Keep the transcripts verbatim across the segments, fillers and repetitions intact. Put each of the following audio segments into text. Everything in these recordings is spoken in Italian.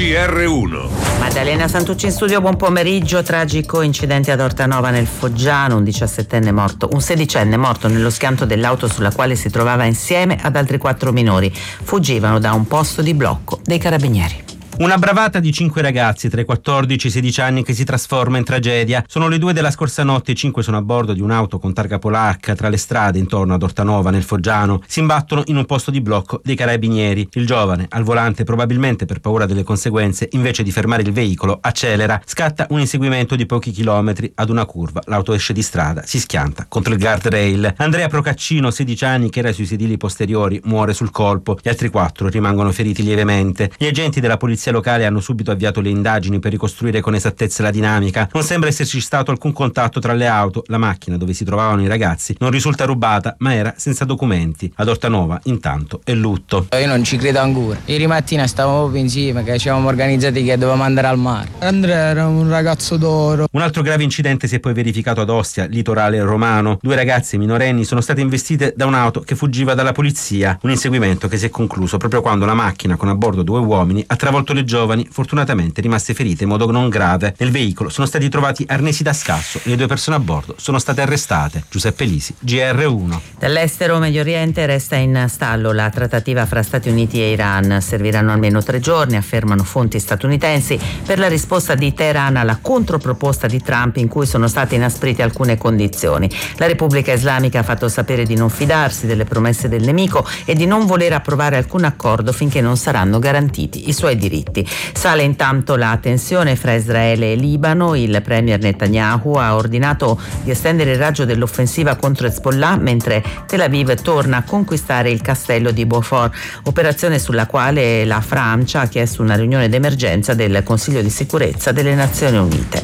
G R uno. Maddalena Santucci in studio, buon pomeriggio. Tragico incidente ad Ortanova nel Foggiano, un diciassettenne morto, un sedicenne morto nello schianto dell'auto sulla quale si trovava insieme ad altri quattro minori. Fuggivano da un posto di blocco dei carabinieri. Una bravata di cinque ragazzi tra i quattordici e i sedici anni che si trasforma in tragedia. Sono le due della scorsa notte, i cinque sono a bordo di un'auto con targa polacca tra le strade intorno ad Ortanova nel Foggiano. Si imbattono in un posto di blocco dei carabinieri. Il giovane, al volante, probabilmente per paura delle conseguenze, invece di fermare il veicolo, accelera. Scatta un inseguimento di pochi chilometri. Ad una curva l'auto esce di strada, si schianta contro il guardrail. Andrea Procaccino, sedici anni, che era sui sedili posteriori, muore sul colpo. Gli altri quattro rimangono feriti lievemente. Gli agenti della polizia locale hanno subito avviato le indagini per ricostruire con esattezza la dinamica. Non sembra esserci stato alcun contatto tra le auto. La macchina dove si trovavano i ragazzi non risulta rubata, ma era senza documenti. Ad Ortanova intanto è lutto. Io non ci credo ancora. Ieri mattina stavamo insieme, che ci avevamo organizzati che dovevamo andare al mare. Andrea era un ragazzo d'oro. Un altro grave incidente si è poi verificato ad Ostia, litorale romano. Due ragazze minorenni sono state investite da un'auto che fuggiva dalla polizia. Un inseguimento che si è concluso proprio quando la macchina con a bordo due uomini ha travolto le giovani, fortunatamente rimaste ferite in modo non grave. Nel veicolo sono stati trovati arnesi da scasso e le due persone a bordo sono state arrestate. Giuseppe Lisi, G R uno. Dall'estero, Medio Oriente, resta in stallo la trattativa fra Stati Uniti e Iran. Serviranno almeno tre giorni, affermano fonti statunitensi, per la risposta di Teheran alla controproposta di Trump in cui sono state inasprite alcune condizioni. La Repubblica Islamica ha fatto sapere di non fidarsi delle promesse del nemico e di non voler approvare alcun accordo finché non saranno garantiti i suoi diritti. Sale intanto la tensione fra Israele e Libano. Il premier Netanyahu ha ordinato di estendere il raggio dell'offensiva contro Hezbollah, mentre Tel Aviv torna a conquistare il castello di Beaufort, operazione sulla quale la Francia ha chiesto una riunione d'emergenza del Consiglio di sicurezza delle Nazioni Unite.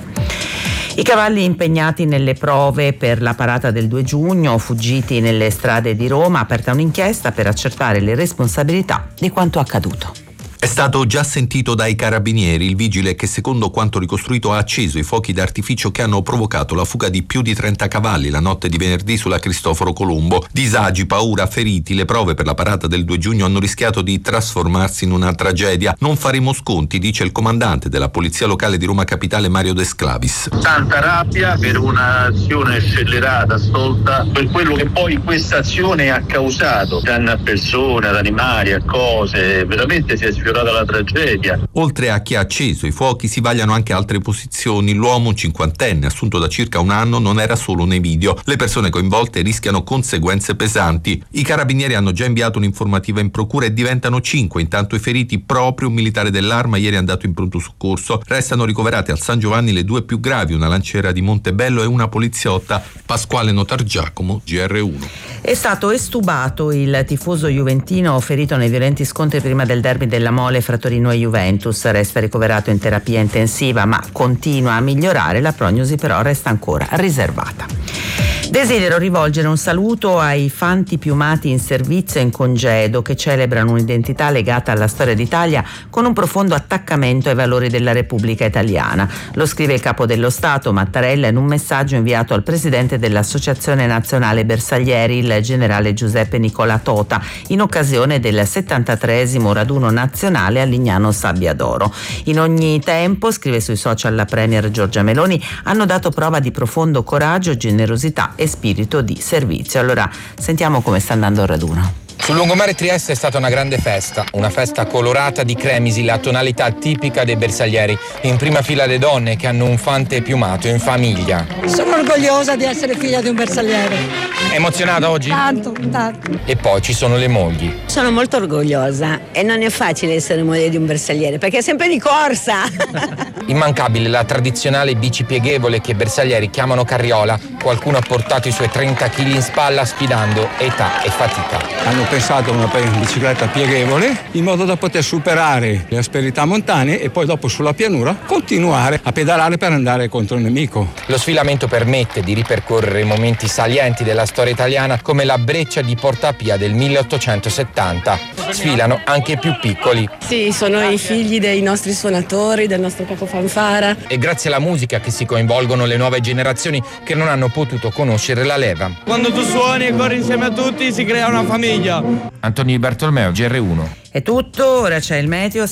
I cavalli impegnati nelle prove per la parata del due giugno, fuggiti nelle strade di Roma, ha aperta un'inchiesta per accertare le responsabilità di quanto accaduto. È stato già sentito dai carabinieri il vigile che, secondo quanto ricostruito, ha acceso i fuochi d'artificio che hanno provocato la fuga di più di trenta cavalli la notte di venerdì sulla Cristoforo Colombo. Disagi, paura, feriti, le prove per la parata del due giugno hanno rischiato di trasformarsi in una tragedia. Non faremo sconti, dice il comandante della polizia locale di Roma Capitale, Mario De Sclavis. Tanta rabbia per un'azione scellerata, stolta, per quello che poi questa azione ha causato, danno a persone, ad animali, a cose. Veramente si è sfiorato dalla tragedia. Oltre a chi ha acceso i fuochi si vagliano anche altre posizioni. L'uomo, un cinquantenne, assunto da circa un anno, non era solo nei video. Le persone coinvolte rischiano conseguenze pesanti. I carabinieri hanno già inviato un'informativa in procura e diventano cinque. Intanto i feriti, proprio un militare dell'Arma ieri è andato in pronto soccorso. Restano ricoverate al San Giovanni le due più gravi, una lanciera di Montebello e una poliziotta. Pasquale Notargiacomo, G R uno. È stato estubato il tifoso juventino ferito nei violenti scontri prima del derby della Mole fra Torino e Juventus. Resta ricoverato in terapia intensiva ma continua a migliorare, la prognosi però resta ancora riservata. Desidero rivolgere un saluto ai fanti piumati in servizio e in congedo che celebrano un'identità legata alla storia d'Italia con un profondo attaccamento ai valori della Repubblica Italiana. Lo scrive il capo dello Stato Mattarella in un messaggio inviato al presidente dell'Associazione Nazionale Bersaglieri, il generale Giuseppe Nicola Tota, in occasione del settantatreesimo raduno nazionale a Lignano Sabbia d'Oro. In ogni tempo, scrive sui social la premier Giorgia Meloni, hanno dato prova di profondo coraggio, generosità e spirito di servizio. Allora sentiamo come sta andando il raduno. Sul lungomare Trieste è stata una grande festa, una festa colorata di cremisi, la tonalità tipica dei bersaglieri. In prima fila le donne che hanno un fante piumato in famiglia. Sono orgogliosa di essere figlia di un bersagliere. Emozionata oggi? Tanto, tanto. E poi ci sono le mogli. Sono molto orgogliosa e non è facile essere moglie di un bersagliere perché è sempre di corsa. Immancabile la tradizionale bici pieghevole che i bersaglieri chiamano carriola. Qualcuno ha portato i suoi trenta chili in spalla sfidando età e fatica. Hanno pensato a una bicicletta pieghevole in modo da poter superare le asperità montane e poi dopo sulla pianura continuare a pedalare per andare contro il nemico. Lo sfilamento permette di ripercorrere i momenti salienti della storia italiana come la breccia di Porta Pia del milleottocentosettanta. Sfilano anche i più piccoli. Sì, sono i figli dei nostri suonatori, del nostro capo fanfara. E grazie alla musica che si coinvolgono le nuove generazioni che non hanno potuto conoscere la leva. Quando tu suoni e corri insieme a tutti si crea una famiglia. Antonio Bartolomeo, G R uno. È tutto, ora c'è il meteo.